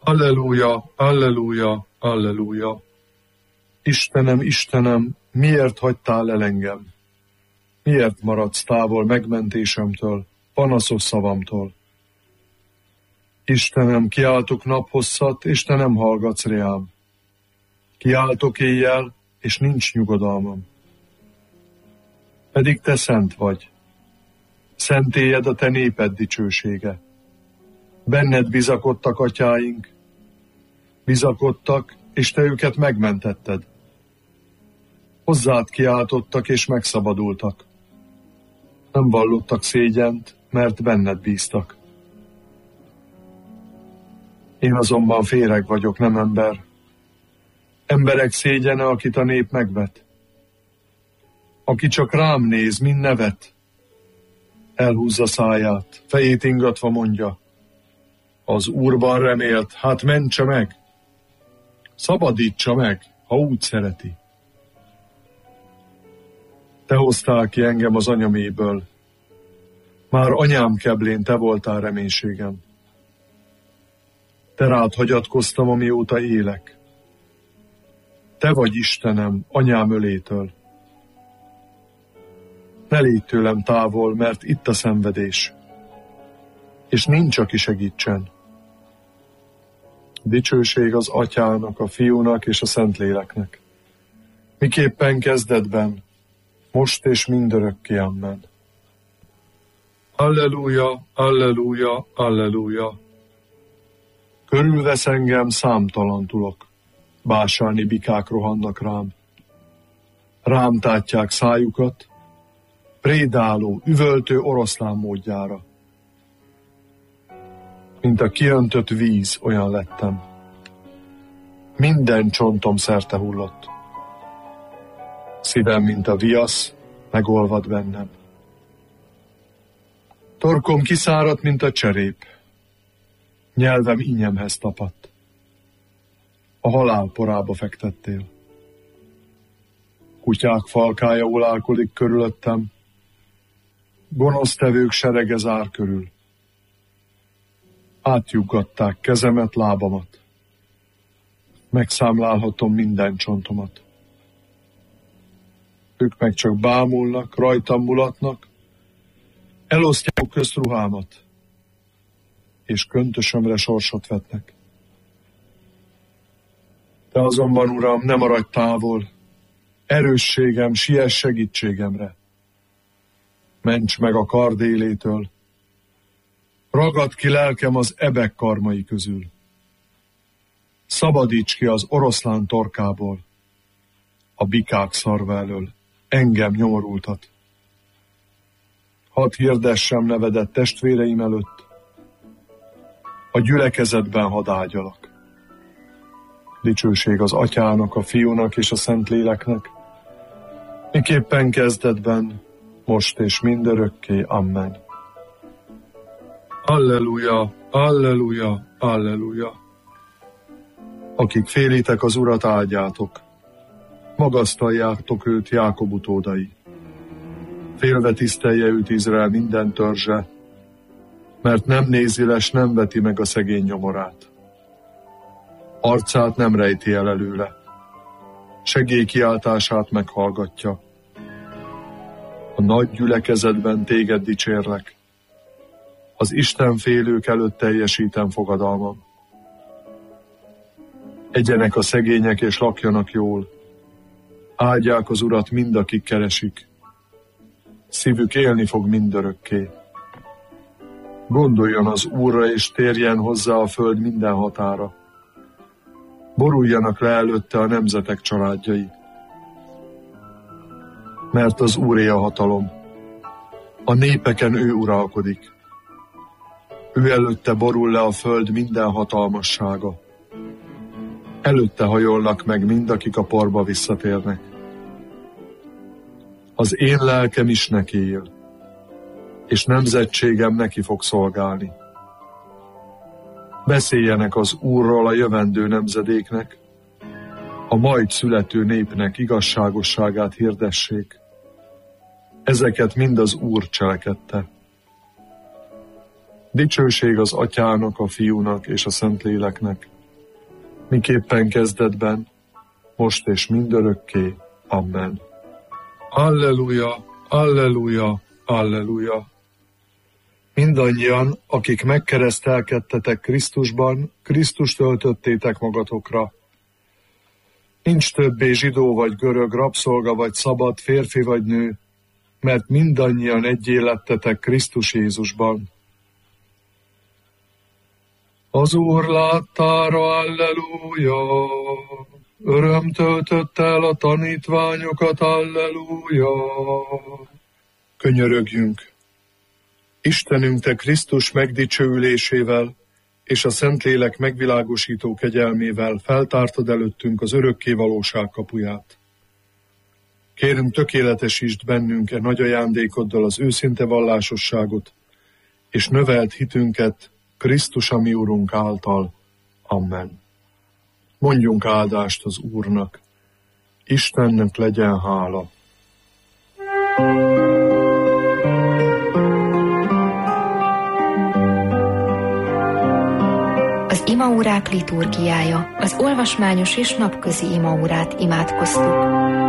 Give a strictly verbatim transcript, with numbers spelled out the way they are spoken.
Alleluja, alleluja, alleluja. Istenem, Istenem, miért hagytál el engem? Miért maradsz távol megmentésemtől, panaszos szavamtól? Istenem, kiáltok naphosszat, és te nem hallgatsz reám. Kiáltok éjjel, és nincs nyugodalmam. Pedig te szent vagy. Szentélyed a te néped dicsősége. Benned bizakodtak atyáink. Bizakodtak, és te őket megmentetted. Hozzád kiáltottak, és megszabadultak. Nem vallottak szégyent, mert benned bíztak. Én azonban féreg vagyok, nem ember. Emberek szégyene, akit a nép megvet. Aki csak rám néz, mind nevet. Elhúzza száját, fejét ingatva mondja. Az Úrban remélt, hát mentse meg. Szabadítsa meg, ha úgy szereti. Te hoztál ki engem az anyaméből. Már anyám keblén te voltál reménységem. Te rád hagyatkoztam, amióta élek. Te vagy Istenem, anyám ölétől. Ne légy tőlem távol, mert itt a szenvedés, és nincs, aki segítsen. Dicsőség az Atyának, a Fiúnak és a Szentléleknek. Miképpen kezdetben, most és mindörökké, amen. Alleluja, alleluja, alleluja. Körülvesz engem számtalan tulok, básáni bikák rohannak rám. Rám tátják szájukat, prédáló, üvöltő oroszlán módjára. Mint a kiöntött víz, olyan lettem. Minden csontom szerte hullott. Szívem, mint a viasz, megolvad bennem. Torkom kiszáradt, mint a cserép. Nyelvem ínyemhez tapadt. A halál porába fektettél. Kutyák falkája ulálkodik körülöttem. Gonosztevők serege zár körül. Átjuggatták kezemet, lábamat. Megszámlálhatom minden csontomat. Ők meg csak bámulnak, rajtam mulatnak, elosztják közt ruhámat, és köntösömre sorsot vetnek. Te azonban, Uram, ne maradj távol, erősségem, siess segítségemre. Ments meg a kard élétől, ragadd ki lelkem az ebek karmai közül. Szabadíts ki az oroszlán torkából, a bikák szarva elől, engem nyomorultat. Hadd hirdessem nevedet testvéreim előtt, a gyülekezetben hadd ágyalak. Dicsőség az Atyának, a Fiúnak és a Szentléleknek, miképpen kezdetben, most és mindörökké, amen. Alleluja, alleluja, alleluja. Akik félitek az Urat, áldjátok, magasztaljátok őt, Jákob utódai. Félve tisztelje őt Izrael minden törzse, mert nem nézi le, s nem veti meg a szegény nyomorát. Arcát nem rejti el előle, segélykiáltását meghallgatja. A nagy gyülekezetben téged dicsérlek, az Isten félők előtt teljesítem fogadalmam. Egyenek a szegények és lakjanak jól, áldják az Urat mind, akik keresik. Szívük élni fog mindörökké. Gondoljon az Úrra, és térjen hozzá a föld minden határa. Boruljanak le előtte a nemzetek családjai. Mert az Úré a hatalom. A népeken ő uralkodik. Ő előtte borul le a föld minden hatalmassága. Előtte hajolnak meg mind, akik a porba visszatérnek. Az én lelkem is neki él, és nemzetségem neki fog szolgálni. Beszéljenek az Úrról a jövendő nemzedéknek, a majd születő népnek igazságosságát hirdessék. Ezeket mind az Úr cselekedte. Dicsőség az Atyának, a Fiúnak és a Szentléleknek, miképpen kezdetben, most és mindörökké. Amen. Alleluja, alleluja, alleluja. Mindannyian, akik megkeresztelkedtetek Krisztusban, Krisztust öltöttétek magatokra. Nincs többé zsidó vagy görög, rabszolga vagy szabad, férfi vagy nő, mert mindannyian egyé lettetek Krisztus Jézusban. Az Úr láttára, alleluja, öröm töltött el a tanítványokat, alleluja. Könyörögjünk! Istenünk, te Krisztus megdicsőülésével és a Szentlélek megvilágosító kegyelmével feltártad előttünk az örökké valóság kapuját. Kérünk, tökéletesítsd bennünk e nagy ajándékoddal az őszinte vallásosságot, és növeld hitünket Krisztus, a mi Urunk által. Amen. Mondjunk áldást az Úrnak. Istennek legyen hála. Az imaórák liturgiája, az olvasmányos és napközi imaórát imádkoztuk.